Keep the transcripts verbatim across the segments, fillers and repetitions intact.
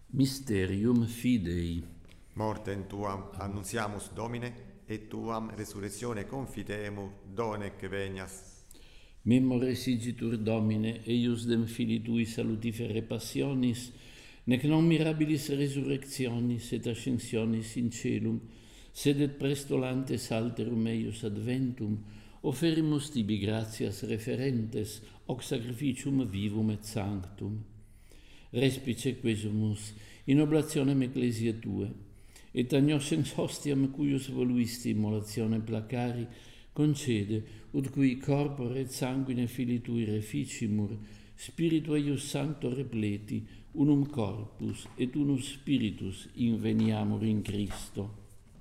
Mysterium Fidei. Mortem tuam annunziamus Domine, et tuam resurrectione confitemur, donec venias. Memore sigitur Domine, eius dem Filii Tui salutifere passionis, nec non mirabilis resurrectionis et ascensionis in celum, sed et prestolantes alterum eius adventum, offerimus tibi gratias referentes, hoc sacrificium vivum et sanctum. Respice quesumus in oblationem ecclesiae Tue, et agnoscens hostiam cuius voluisti immolazione placari, concede, ut cui corpore et sanguine Filii Tui reficimur, Spiritu eius sancto repleti, unum corpus et unus spiritus inveniamur in Christo.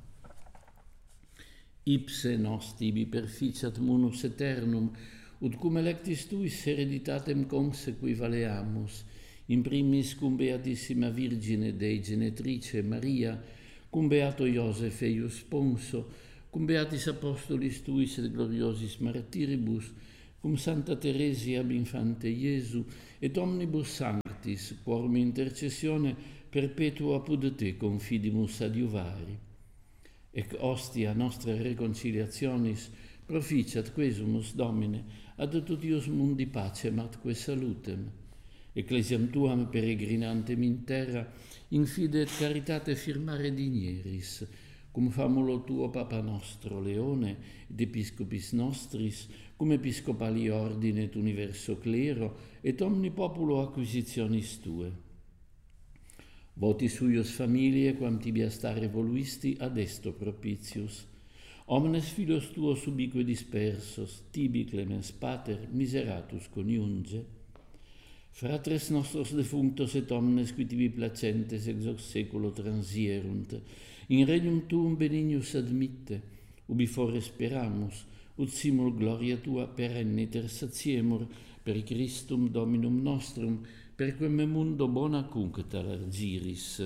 Ipse nos tibi perficiat munus aeternum, ut cum electis Tuis hereditatem consequi valeamus, in primis cum Beatissima Virgine Dei Genetrice Maria, cum Beato Iosef eius sponso, cum Beatis Apostolis Tuis et gloriosis martyribus, cum Santa Theresia ab Infante Iesu, et omnibus sanctis, quorum intercessione perpetua apud Te confidimus adiuvari. Ec ostia nostra reconciliationis proficiat quesumus, Domine, ad tutius mundi pacem atque salutem. Ecclesiam Tuam peregrinantem in terra, in fide et caritate firmare digneris, cum famulo Tuo Papa nostro Leone, et Episcopis nostris, cum Episcopali ordine et universo clero, et omni populo acquisitionis Tue. Voti suius familiae, quam Tibia stare voluisti, ad esto propitius. Omnes filos Tuos ubique dispersos, Tibi clemens Pater, miseratus coniunge. Fratres nostros defunctos et omnes qui Tibi placentes ex hoc seculo transierunt, in regnum Tuum benignus admitte, ubi fore speramus, ut simul gloria Tua perenne intersatiemur, per Christum Dominum nostrum, per quem mundo bona cuncta largiris.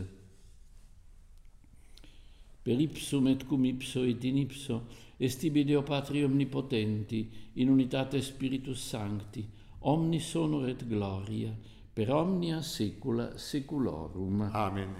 Per ipsum et cum ipso et in ipso, est tibi Deo Patri omnipotenti, in unitate Spiritus Sancti, omnis honor et gloria, per omnia saecula saeculorum. Amen.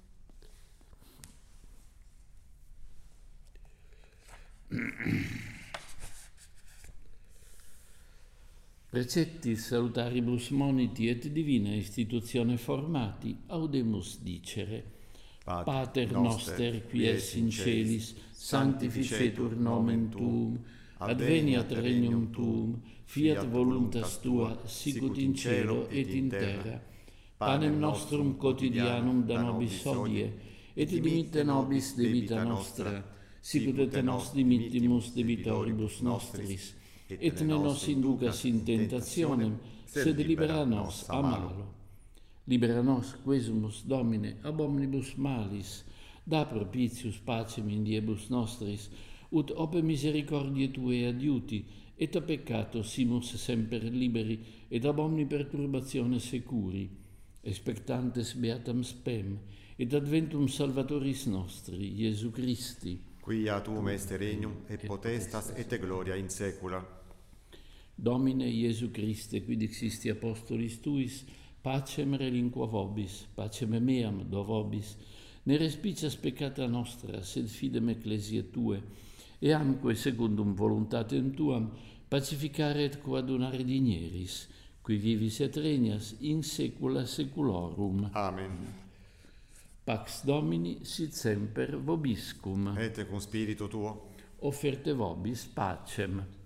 Preceptis salutaribus moniti et divina institutione formati, audemus dicere. Pater noster, qui es in celis, sanctificetur nomen Tuum, adveniat regnum Tuum, fiat voluntas Tua, sicut in cielo et in terra. Panem nostrum quotidianum da nobis hodie, et dimitte nobis debita nostra, sicut et nos dimittimus debitoribus nostris, et ne nos inducas in tentationem, sed libera nos a malo. Libera nos quesumus, Domine, ab omnibus malis, da propitius pacem in diebus nostris, ut ope misericordiae Tuae adiuti, et a peccato simus semper liberi, et ab omni perturbatione securi, expectantes beatam spem, et adventum Salvatoris nostri, Iesu Christi, Quia Tuum est regnum, et potestas, et gloria in saecula. Domine Iesu Christe, quid existi apostolis Tuis, pacem relinqua vobis, pacem meam do vobis, ne respicias peccata nostra, sed fidem ecclesiae Tue, e amque secundum voluntatem Tuam, pacificare et coadunare digneris, qui vivis et regnas in saecula saeculorum. Amen. Pax Domini sit semper vobiscum. Et cum spiritu Tuo. Offerte vobis pacem.